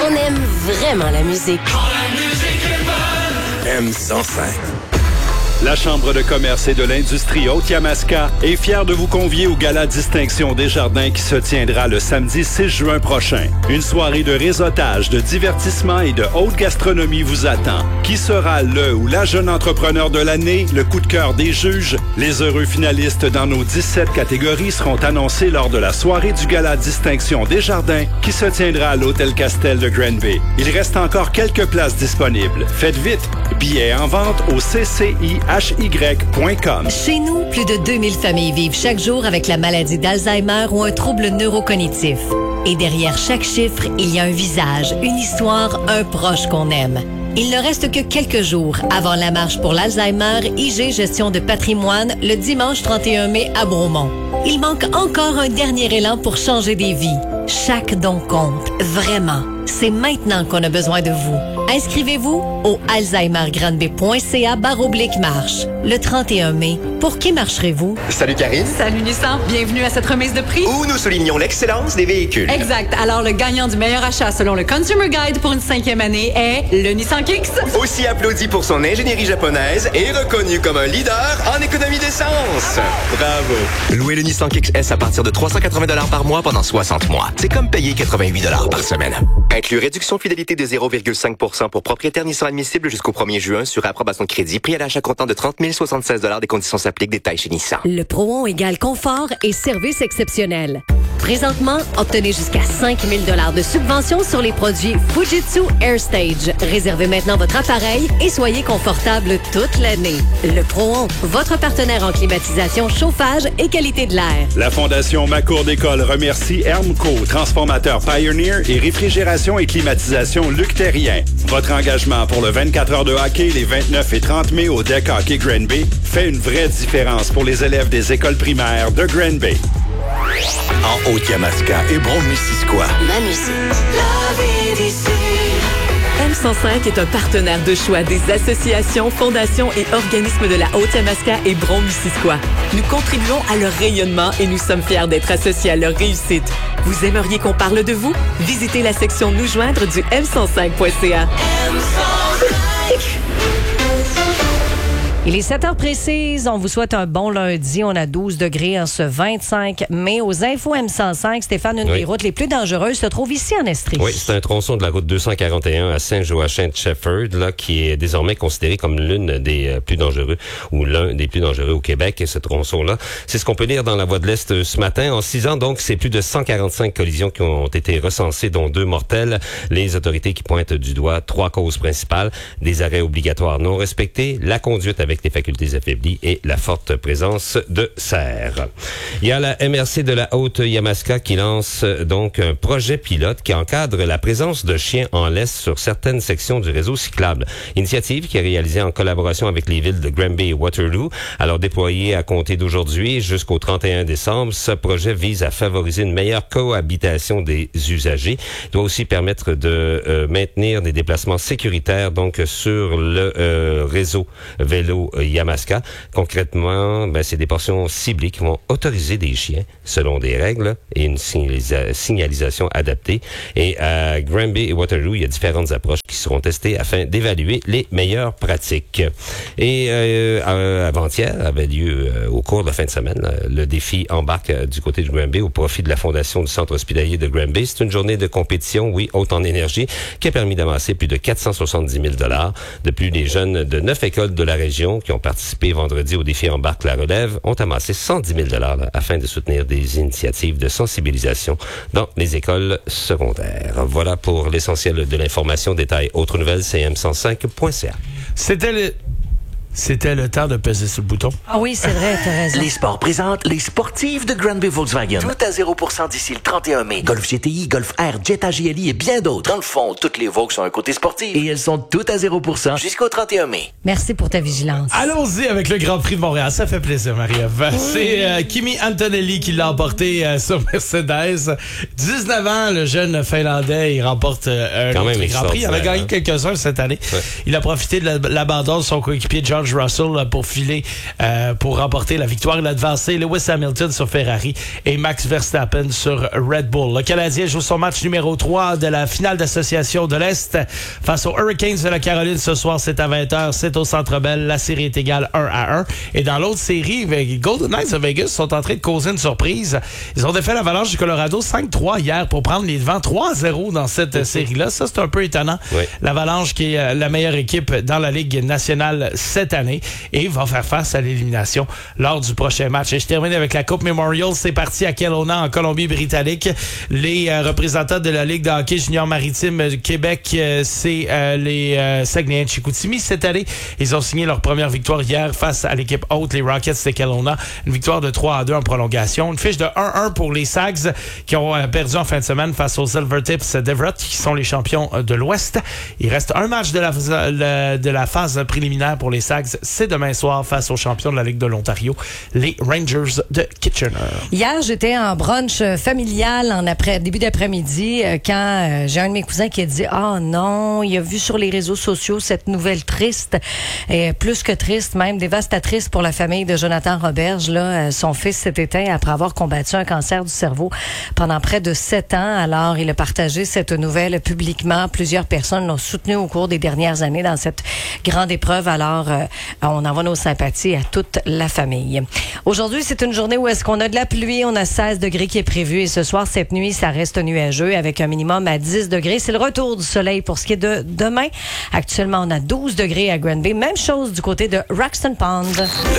On aime vraiment la musique. M105. La Chambre de commerce et de l'industrie Haute-Yamaska est fière de vous convier au Gala Distinction Desjardins qui se tiendra le samedi 6 juin prochain. Une soirée de réseautage, de divertissement et de haute gastronomie vous attend. Qui sera le ou la jeune entrepreneur de l'année, le coup de cœur des juges? Les heureux finalistes dans nos 17 catégories seront annoncés lors de la soirée du Gala Distinction Desjardins qui se tiendra à l'Hôtel Castel de Granby. Il reste encore quelques places disponibles. Faites vite! Billets en vente au CCIHY.com. Chez nous, plus de 2000 familles vivent chaque jour avec la maladie d'Alzheimer ou un trouble neurocognitif. Et derrière chaque chiffre, il y a un visage, une histoire, un proche qu'on aime. Il ne reste que quelques jours avant la marche pour l'Alzheimer IG Gestion de patrimoine le dimanche 31 mai à Bromont. Il manque encore un dernier élan pour changer des vies. Chaque don compte, vraiment. C'est maintenant qu'on a besoin de vous. Inscrivez-vous au alzheimergranby.ca/marche. Le 31 mai, pour qui marcherez-vous? Salut Karine. Salut Nissan, bienvenue à cette remise de prix. Où nous soulignons l'excellence des véhicules. Exact. Alors, le gagnant du meilleur achat selon le Consumer Guide pour une 5e année est le Nissan Kicks. Aussi applaudi pour son ingénierie japonaise et reconnu comme un leader en économie d'essence. Bravo. Louez le Nissan Kicks S à partir de 380 $ par mois pendant 60 mois. C'est comme payer 88 $ par semaine. Inclus réduction fidélité de 0,5% pour propriétaire Nissan admissible jusqu'au 1er juin sur approbation de crédit. Prix à l'achat comptant de 30 076 $. Des conditions s'appliquent. Détails chez Nissan. Le Pro-On égale confort et service exceptionnel. Présentement, obtenez jusqu'à 5 000 $ de subvention sur les produits Fujitsu AirStage. Réservez maintenant votre appareil et soyez confortable toute l'année. Le Pro-On, votre partenaire en climatisation, chauffage et qualité de l'air. La Fondation Ma Cour d'école remercie Hermco, transformateur Pioneer et réfrigération et climatisation Luc Terrien. Votre engagement pour le 24 heures de hockey les 29 et 30 mai au Deck Hockey Granby fait une vraie différence pour les élèves des écoles primaires de Granby. En Haute-Yamaska et Brome-Missisquoi. Ma musique. M105 est un partenaire de choix des associations, fondations et organismes de la Haute-Yamaska et Brome-Missisquoi. Nous contribuons à leur rayonnement et nous sommes fiers d'être associés à leur réussite. Vous aimeriez qu'on parle de vous? Visitez la section Nous joindre du m105.ca. Il est 7 heures précises. On vous souhaite un bon lundi. On a 12 degrés en ce 25 mai. Aux infos M105, Stéphane, une des routes les plus dangereuses se trouve ici en Estrie. Oui, c'est un tronçon de la route 241 à Saint-Joachim-de-Shefford, là, qui est désormais considéré comme l'une des plus dangereux ou l'un des plus dangereux au Québec. Et ce tronçon-là, c'est ce qu'on peut lire dans la Voix de l'Est ce matin. En 6 ans, donc, c'est plus de 145 collisions qui ont été recensées, dont 2 mortelles. Les autorités qui pointent du doigt 3 causes principales: des arrêts obligatoires non respectés, la conduite avec les facultés affaiblies et la forte présence de cerfs. Il y a la MRC de la Haute-Yamaska qui lance donc un projet pilote qui encadre la présence de chiens en laisse sur certaines sections du réseau cyclable. Initiative qui est réalisée en collaboration avec les villes de Granby et Waterloo. Alors déployé à compter d'aujourd'hui jusqu'au 31 décembre, ce projet vise à favoriser une meilleure cohabitation des usagers. Il doit aussi permettre de maintenir des déplacements sécuritaires donc sur le réseau vélo Yamaska. Concrètement, c'est des portions ciblées qui vont autoriser des chiens selon des règles et une signalisation adaptée. Et à Granby et Waterloo, il y a différentes approches qui seront testées afin d'évaluer les meilleures pratiques. Et avant-hier avait lieu au cours de la fin de semaine le défi Embarque du côté de Granby au profit de la Fondation du Centre hospitalier de Granby. C'est une journée de compétition, oui, haute en énergie, qui a permis d'amasser plus de 470 000 $. De plus, les jeunes de 9 écoles de la région qui ont participé vendredi au défi Embarque la relève ont amassé 110 000 $ afin de soutenir des initiatives de sensibilisation dans les écoles secondaires. Voilà pour l'essentiel de l'information. Détail autres nouvelles, cm105.ca. C'était le temps de peser sur le bouton. Ah oui, c'est vrai, t'as raison. Les sports présentent les sportifs de Granby Volkswagen. Tout à 0% d'ici le 31 mai. Golf GTI, Golf R, Jetta GLI et bien d'autres. Dans le fond, toutes les Volks ont un côté sportif. Et elles sont toutes à 0% jusqu'au 31 mai. Merci pour ta vigilance. Allons-y avec le Grand Prix de Montréal. Ça fait plaisir, Marie-Ève. C'est Kimi Antonelli qui l'a emporté sur Mercedes. 19 ans, le jeune Finlandais, il remporte un Grand Prix. Il avait gagné quelques-uns cette année. Ouais. Il a profité de l'abandon de son coéquipier George George Russell pour filer, pour remporter la victoire. Il a devancé Lewis Hamilton sur Ferrari et Max Verstappen sur Red Bull. Le Canadien joue son match numéro 3 de la finale d'association de l'Est face aux Hurricanes de la Caroline. Ce soir, c'est à 20h. C'est au Centre Bell. La série est égale 1-1. Et dans l'autre série, les Golden Knights de Vegas sont en train de causer une surprise. Ils ont défait l'Avalanche du Colorado 5-3 hier pour prendre les devants 3-0 dans cette série-là. Ça, c'est un peu étonnant. Oui. L'Avalanche qui est la meilleure équipe dans la Ligue nationale cette année et va faire face à l'élimination lors du prochain match. Et je termine avec la Coupe Memorial. C'est parti à Kelowna, en Colombie-Britannique. Les représentants de la Ligue de hockey junior maritime Québec, c'est les Saguenayens de Chicoutimi. Cette année, ils ont signé leur première victoire hier face à l'équipe haute, les Rockets de Kelowna. Une victoire de 3-2 en prolongation. Une fiche de 1-1 pour les Sags qui ont perdu en fin de semaine face aux Silvertips d'Everett, qui sont les champions de l'Ouest. Il reste un match de la phase préliminaire pour les Sags. C'est demain soir face aux champions de la Ligue de l'Ontario, les Rangers de Kitchener. Hier, j'étais en brunch familial début d'après-midi quand j'ai un de mes cousins qui a dit « Ah non, il a vu sur les réseaux sociaux cette nouvelle triste, plus que triste, même dévastatrice pour la famille de Jonathan Roberge. Là, son fils s'est éteint après avoir combattu un cancer du cerveau pendant près de 7 ans. Alors, il a partagé cette nouvelle publiquement. Plusieurs personnes l'ont soutenu au cours des dernières années dans cette grande épreuve. Alors, on envoie nos sympathies à toute la famille. Aujourd'hui, c'est une journée où est-ce qu'on a de la pluie. On a 16 degrés qui est prévu. Et ce soir, cette nuit, ça reste nuageux avec un minimum à 10 degrés. C'est le retour du soleil pour ce qui est de demain. Actuellement, on a 12 degrés à Granby. Même chose du côté de Roxton Pond.